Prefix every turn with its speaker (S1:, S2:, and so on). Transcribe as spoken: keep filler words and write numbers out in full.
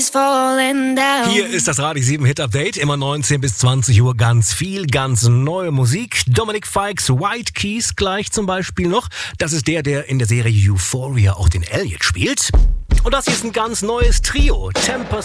S1: is falling down.
S2: Hier ist das Radio sieben Hit Update, immer neunzehn bis zwanzig Uhr, ganz viel, ganz neue Musik. Dominic Fikes White Keys gleich zum Beispiel noch. Das ist der, der in der Serie Euphoria auch den Elliot spielt. Und das hier ist ein ganz neues Trio, Tempest